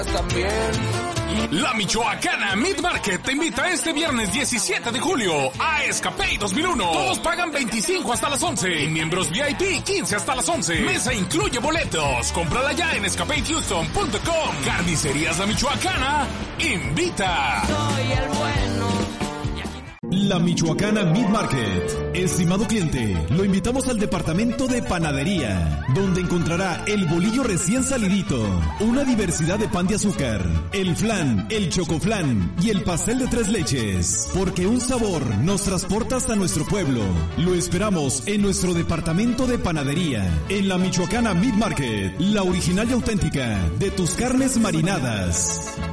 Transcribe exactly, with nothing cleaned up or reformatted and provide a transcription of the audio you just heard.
también. La Michoacana Meat Market te invita este viernes diecisiete de julio a Escapade dos mil uno. Todos pagan veinticinco hasta las once. Y miembros V I P quince hasta las once. Mesa incluye boletos. Cómprala ya en escapade houston punto com. Carnicerías La Michoacana invita. Soy el bueno. La Michoacana Meat Market. Estimado cliente, lo invitamos al departamento de panadería, donde encontrará el bolillo recién salidito, una diversidad de pan de azúcar, el flan, el chocoflan y el pastel de tres leches, porque un sabor nos transporta hasta nuestro pueblo. Lo esperamos en nuestro departamento de panadería, en la Michoacana Meat Market, la original y auténtica de tus carnes marinadas.